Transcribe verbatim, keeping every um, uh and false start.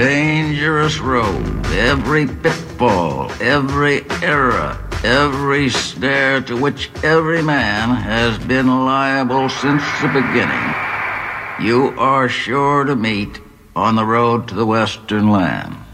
dangerous road, every pitfall, every error, every snare to which every man has been liable since the beginning, you are sure to meet on the road to the Western land.